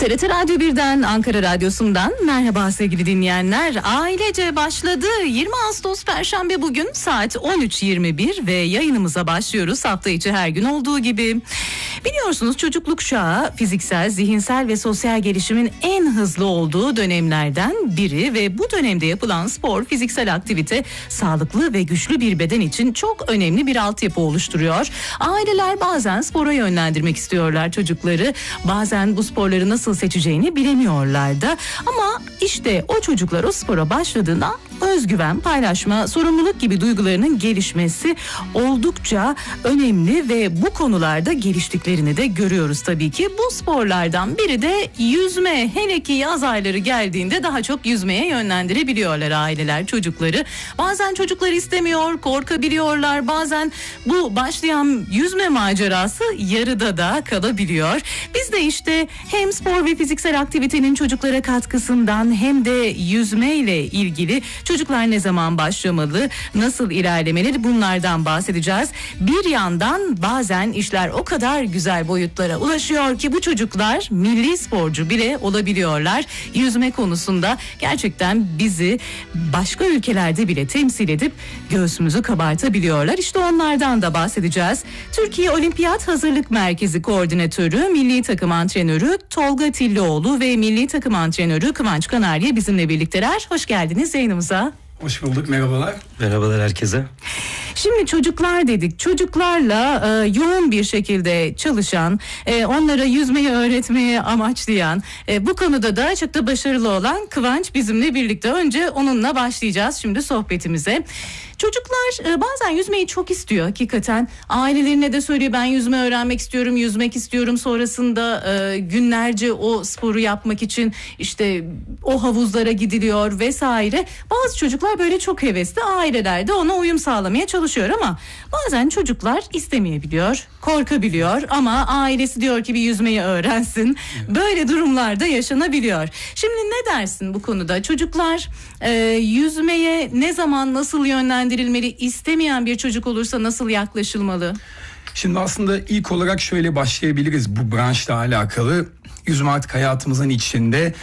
TRT Radyo 1'den, Ankara Radyosu'ndan merhaba sevgili dinleyenler. Ailece başladı. 20 Ağustos Perşembe bugün saat 13.21 ve yayınımıza başlıyoruz. Hafta içi her gün olduğu gibi. Biliyorsunuz çocukluk çağı fiziksel, zihinsel ve sosyal gelişimin en hızlı olduğu dönemlerden biri ve bu dönemde yapılan spor, fiziksel aktivite sağlıklı ve güçlü bir beden için çok önemli bir altyapı oluşturuyor. Aileler bazen spora yönlendirmek istiyorlar çocukları. Bazen bu sporları nasıl seçeceğini bilemiyorlar da. Ama işte o çocuklar o spora başladığında özgüven, paylaşma, sorumluluk gibi duygularının gelişmesi oldukça önemli ve bu konularda geliştiklerini de görüyoruz tabii ki. Bu sporlardan biri de yüzme. Hele ki yaz ayları geldiğinde daha çok yüzmeye yönlendirebiliyorlar aileler çocukları. Bazen çocuklar istemiyor, korkabiliyorlar. Bazen bu başlayan yüzme macerası yarıda da kalabiliyor. Biz de işte hem spor ve fiziksel aktivitenin çocuklara katkısından hem de yüzme ile ilgili çocuklar ne zaman başlamalı, nasıl ilerlemeli, bunlardan bahsedeceğiz. Bir yandan bazen işler o kadar güzel boyutlara ulaşıyor ki bu çocuklar milli sporcu bile olabiliyorlar. Yüzme konusunda gerçekten bizi başka ülkelerde bile temsil edip göğsümüzü kabartabiliyorlar. İşte onlardan da bahsedeceğiz. Türkiye Olimpiyat Hazırlık Merkezi Koordinatörü, milli takım antrenörü Tolga Tillioğlu ve milli takım antrenörü Kıvanç Kanarya bizimle birlikteler. Hoş geldiniz yayınımıza. Hoş bulduk, merhabalar. Merhabalar herkese. Şimdi çocuklar dedik. Çocuklarla yoğun bir şekilde çalışan, onlara yüzmeyi öğretmeye amaçlayan, bu konuda da çok da başarılı olan Kıvanç bizimle birlikte. Önce onunla başlayacağız şimdi sohbetimize. Çocuklar bazen yüzmeyi çok istiyor hakikaten. Ailelerine de söylüyor, ben yüzme öğrenmek istiyorum, yüzmek istiyorum. Sonrasında günlerce o sporu yapmak için işte o havuzlara gidiliyor vesaire. Bazı çocuklar böyle çok hevesli, aileler de ona uyum sağlamaya çalışıyor ama bazen çocuklar istemeyebiliyor, korkabiliyor ama ailesi diyor ki bir yüzmeyi öğrensin. Böyle durumlarda yaşanabiliyor. Şimdi ne dersin bu konuda? Çocuklar yüzmeye ne zaman, nasıl yönlendirilmeli? İstemeyen bir çocuk olursa nasıl yaklaşılmalı? Şimdi aslında ilk olarak şöyle başlayabiliriz bu branşla alakalı. Yüzme artık hayatımızın içinde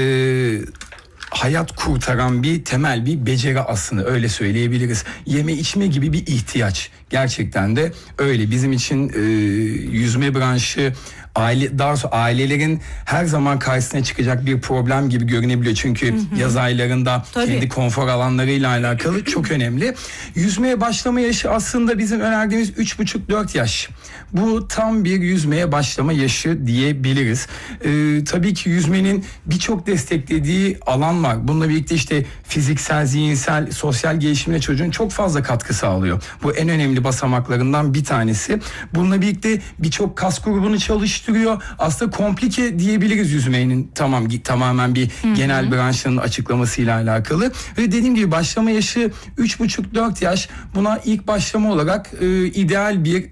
hayat kurtaran bir temel bir beceri aslında, öyle söyleyebiliriz. Yeme içme gibi bir ihtiyaç. Gerçekten de öyle. Bizim için yüzme branşı daha doğrusu ailelerin her zaman karşısına çıkacak bir problem gibi görünebiliyor. Çünkü yaz aylarında kendi konfor alanlarıyla alakalı çok önemli. Yüzmeye başlama yaşı aslında bizim önerdiğimiz 3,5-4 yaş. Bu tam bir yüzmeye başlama yaşı diyebiliriz. Tabii ki yüzmenin birçok desteklediği alan var. Bununla birlikte işte fiziksel, zihinsel, sosyal gelişimine çocuğun çok fazla katkı sağlıyor. Bu en önemli basamaklarından bir tanesi. Bununla birlikte birçok kas grubunu çalıştırıyor. Aslında komplike diyebiliriz yüzmenin tamamen bir genel branşının açıklamasıyla alakalı. Ve dediğim gibi başlama yaşı 3,5-4 yaş. Buna ilk başlama olarak ideal bir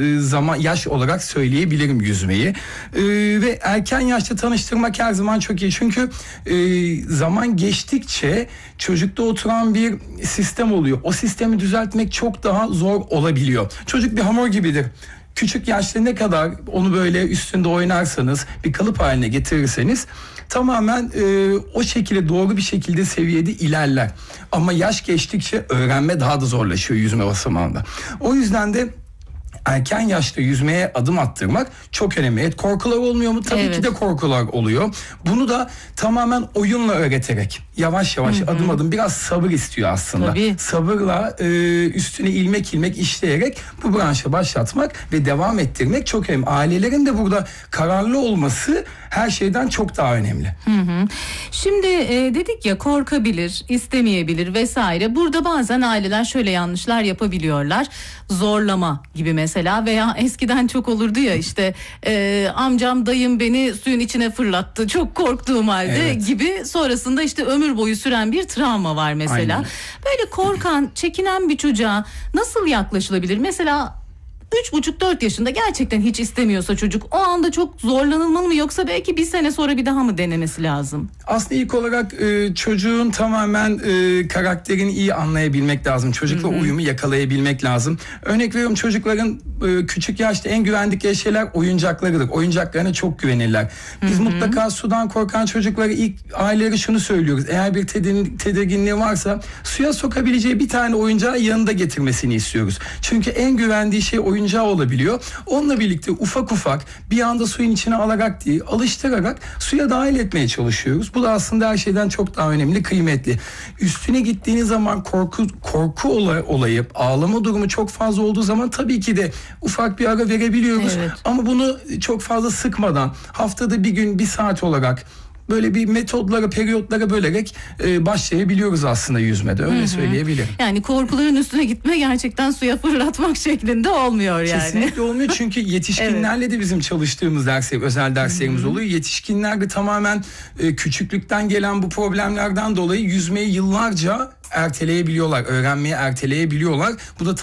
yaş olarak söyleyebilirim yüzmeyi. Ve erken yaşta tanıştırmak her zaman çok iyi. Çünkü zaman geçtikçe çocukta oturan bir sistem oluyor. O sistemi düzeltmek çok daha zor olabiliyor. Çocuk bir hamur gibidir. Küçük yaşta ne kadar onu böyle üstünde oynarsanız, bir kalıp haline getirirseniz tamamen o şekilde, doğru bir şekilde seviyede ilerler. Ama yaş geçtikçe öğrenme daha da zorlaşıyor yüzme basamağında. O yüzden de erken yaşta yüzmeye adım attırmak çok önemli. Evet, korkular olmuyor mu? Tabii ki de korkular oluyor. Bunu da tamamen oyunla öğreterek, yavaş yavaş, adım adım, biraz sabır istiyor aslında. Tabii. Sabırla üstüne ilmek ilmek işleyerek bu branşa başlatmak ve devam ettirmek çok önemli. Ailelerin de burada kararlı olması her şeyden çok daha önemli. Şimdi dedik ya, korkabilir, istemeyebilir vesaire. Burada bazen aileler şöyle yanlışlar yapabiliyorlar. Zorlama gibi mesela, veya eskiden çok olurdu ya işte amcam, dayım beni suyun içine fırlattı çok korktuğum halde gibi, sonrasında işte ömür boyu süren bir travma var mesela. Aynen. Böyle korkan, çekinen bir çocuğa nasıl yaklaşılabilir? Mesela 3,5-4 yaşında gerçekten hiç istemiyorsa çocuk, o anda çok zorlanılmalı mı, yoksa belki bir sene sonra bir daha mı denemesi lazım? Aslında ilk olarak çocuğun tamamen karakterini iyi anlayabilmek lazım. Çocukla uyumu yakalayabilmek lazım. Örnek veriyorum, çocukların küçük yaşta en güvendikleri şeyler oyuncaklarıdır. Oyuncaklarına çok güvenirler. Biz mutlaka sudan korkan çocuklara ilk aileleri şunu söylüyoruz. Eğer bir tedirginliği varsa suya sokabileceği bir tane oyuncağı yanında getirmesini istiyoruz. Çünkü en güvendiği şey oyuncağı olabiliyor. Onunla birlikte ufak ufak bir anda suyun içine alarak değil, alıştırarak suya dahil etmeye çalışıyoruz. Bu da aslında her şeyden çok daha önemli, kıymetli. Üstüne gittiğiniz zaman korku olayı, ağlama durumu çok fazla olduğu zaman tabii ki de ufak bir ara verebiliyoruz. Evet. Ama bunu çok fazla sıkmadan, haftada bir gün, bir saat olarak böyle bir metodlara, periyotlara bölerek başlayabiliyoruz aslında yüzmede. Öyle söyleyebilirim. Yani korkuların üstüne gitme gerçekten suya fırlatmak şeklinde olmuyor yani. Kesinlikle olmuyor, çünkü yetişkinlerle de bizim çalıştığımız özel derslerimiz oluyor. Yetişkinler de tamamen küçüklükten gelen bu problemlerden dolayı yüzmeyi yıllarca erteleyebiliyorlar, öğrenmeyi erteleyebiliyorlar. Bu da